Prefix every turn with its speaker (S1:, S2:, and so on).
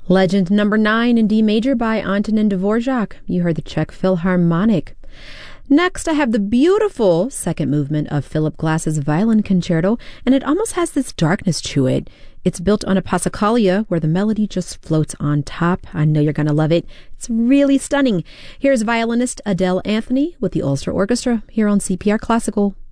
S1: Legend number 9 in D major by Antonin Dvorak. You heard the Czech Philharmonic. Next, I have the beautiful second movement of Philip Glass's Violin Concerto, and it almost has this darkness to it. It's built on a passacaglia where the melody just floats on top. I know you're going to love it. It's really stunning. Here's violinist Adele Anthony with the Ulster Orchestra here on CPR Classical.